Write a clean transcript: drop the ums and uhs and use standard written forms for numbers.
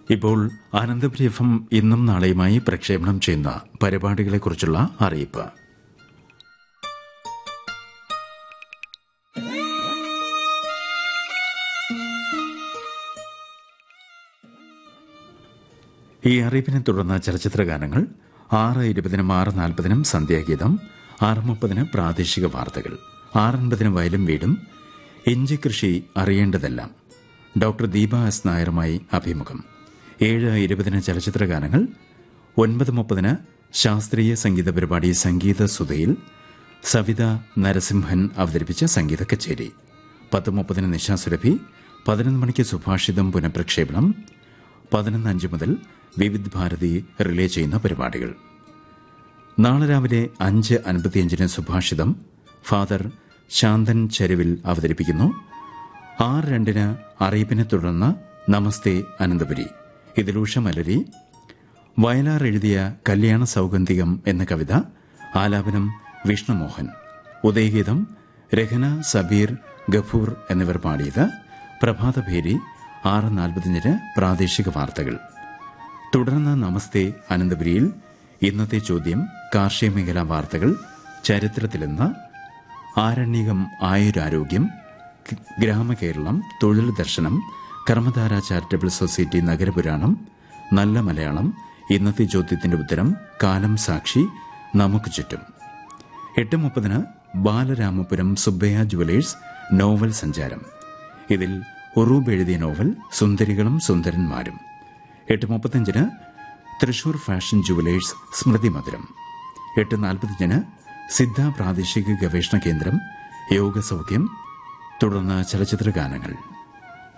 ഇപ്പോൾ ആനന്ദപുരി FM ഇന്നും നാളെയുമായി പ്രക്ഷേപണം ചെയ്യുന്ന പരിപാടികളെക്കുറിച്ചുള്ള അറിയിപ്പ്. ഈ അറിയിപ്പിനെ തുടർന്ന് ചലച്ചിത്ര ഗാനങ്ങൾ 6:20, 6:40 സന്ധ്യാഗീതം, 6:30 പ്രാദേശിക വാർത്തകൾ, 6:50 വയലും വീടും, ഇഞ്ചി കൃഷി അറിയേണ്ടതെല്ലാം, ഡോക്ടർ ദീപ എസ് നായരുമായി അഭിമുഖം, 7:20 ചലച്ചിത്ര ഗാനങ്ങൾ, 9:30 ശാസ്ത്രീയ സംഗീത പരിപാടി സംഗീത സുധയിൽ സവിത നരസിംഹൻ അവതരിപ്പിച്ച സംഗീത കച്ചേരി, 10:30 നിശാസുരഭി, 11 മണിക്ക് സുഭാഷിതം പുനഃപ്രക്ഷേപണം, 11:05 മുതൽ വിവിധ് ഭാരതി റിലേ ചെയ്യുന്ന പരിപാടികൾ. നാളെ രാവിലെ 5:55 സുഭാഷിതം ഫാദർ ശാന്തൻ ചെരുവിൽ അവതരിപ്പിക്കുന്നു. 6:02 അറിയിപ്പിനെ തുടർന്ന് നമസ്തേ അനന്തപുരി, ഇതിൽ ഉഷ മലരി, വയലാർ എഴുതിയ കല്യാണ സൗഗന്ധികം എന്ന കവിത, ആലാപനം വിഷ്ണുമോഹൻ, ഉദയഗീതം രഹന, സബീർ, ഗഫൂർ എന്നിവർ പാടിയത്, പ്രഭാതഭേരി, 6:45 പ്രാദേശിക വാർത്തകൾ. തുടർന്ന് നമസ്തേ അനന്തപുരിയിൽ ഇന്നത്തെ ചോദ്യം, കാർഷിക മേഖലാ വാർത്തകൾ, ചരിത്രത്തിലെന്ന്, ആരണ്യകം ആയുരാരോഗ്യം, ഗ്രാമകേരളം, തൊഴിൽ ദർശനം, കർമ്മധാര ചാരിറ്റബിൾ സൊസൈറ്റി നഗരപുരാണം, നല്ല മലയാളം, ഇന്നത്തെ ചോദ്യത്തിന്റെ ഉത്തരം, കാലം സാക്ഷി, നമുക്ക് ചുറ്റും. 8:30 ബാലരാമപുരം സുബ്ബയ്യ ജുവലേഴ്സ് നോവൽ സഞ്ചാരം, ഇതിൽ ഉറൂബ് എഴുതിയ നോവൽ സുന്ദരികളും സുന്ദരന്മാരും. 8:35 തൃശൂർ ഫാഷൻ ജുവലേഴ്സ് സ്മൃതി മധുരം. 8:45 സിദ്ധ പ്രാദേശിക ഗവേഷണ കേന്ദ്രം യോഗസൗഖ്യം. തുടർന്ന് ചലച്ചിത്ര ഗാനങ്ങൾ.